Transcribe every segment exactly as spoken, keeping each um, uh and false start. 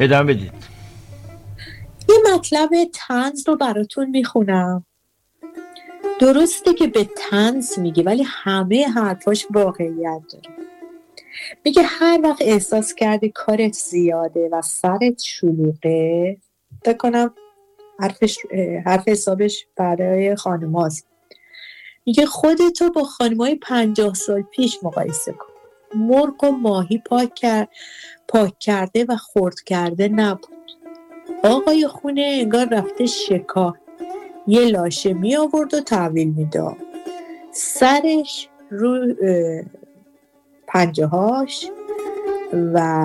ادامه بدید. یه مطلب طنز رو براتون میخونم. درسته که به طنز میگه ولی همه حرفاش واقعیت داره. میگه هر وقت احساس کردی کارت زیاده و سرت شلوغه، فکر کنم حرفش حرف حسابش برای خانم‌هاست. میگه خودتو با خانم‌های پنجاه سال پیش مقایسه کن. مرغ و ماهی پاک کرد پاک کرده و خرد کرده نبود. آقای خونه انگار رفته شکار، یه لاشه می آورد و تحویل میداد. سرش رو پنجه هاش و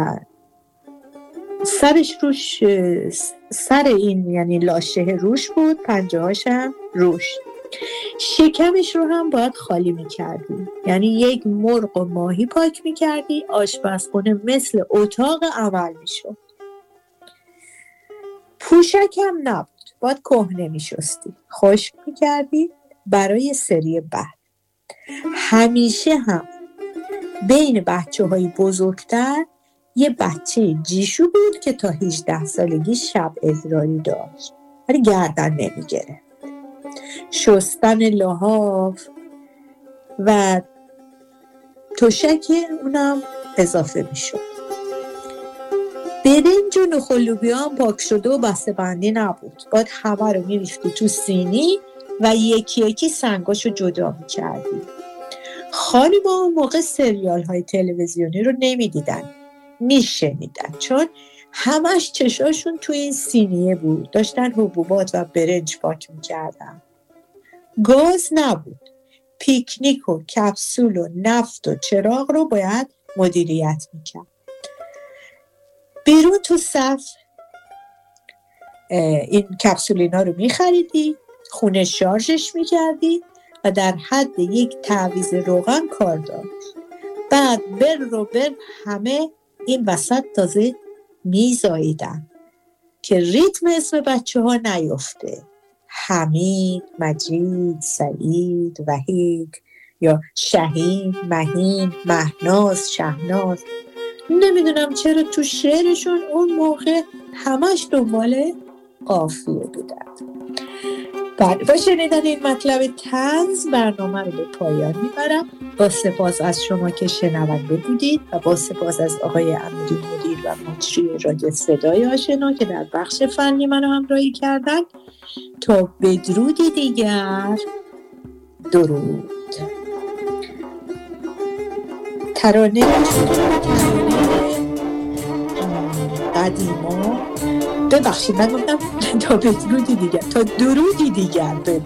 سرش روش سر این یعنی لاشه روش بود، پنجه هاش هم روش. شکمش رو هم باید خالی میکردی، یعنی یک مرغ و ماهی پاک میکردی، آشپزخونه مثل اتاق عمل میشد. پوشک هم نبود، باید کهنه میشستی، خشک میکردی برای سری بعد. همیشه هم بین بچه های بزرگتر یه بچه جیشو بود که تا هجده سالگی شب ادراری داشت ولی گردن نمیگره. شستن لحاف و تشک اونم اضافه میشد. برنج و نخل لوبیا هم پاک شده و بسته بندی نبود، باید همه رو میریختی تو سینی و یکی یکی سنگاشو جدا میکردی. خانم‌ها اون موقع سریال های تلویزیونی رو نمیدیدن، میشنیدن، چون همش چشاشون تو این سینیه بود. داشتن حبوبات و برنج پاک میکردن. گاز نبود. پیکنیک و کپسول و نفت و چراغ رو باید مدیریت میکرد. بیرون تو صف این کپسولینا رو میخریدی، خونه شارژش میکردی و در حد یک تعویض روغن کار داشت. بعد بر رو بر همه این وسط تازه میزاییدن که ریتم اسم بچه ها نیفته. حمید، مجید، سعید، وحید یا شهین، مهین، مهناز، شهناز. نمیدونم چرا تو شعرشون اون موقع همش دنبال قافیه بودن. بعد با شنیدن این مطلب طنز برنامه رو به پایان میبرم. با سپاس از شما که شنونده بودید و با سپاس از آقای امیری مدیر و مجری رادیو صدای آشنا که در بخش فنی منو همراهی کردن. تا بدرودی دیگر، درود. ترانه قدیما، ببخشید من گفتم تا بدرودی دیگر، تا درودی دیگر.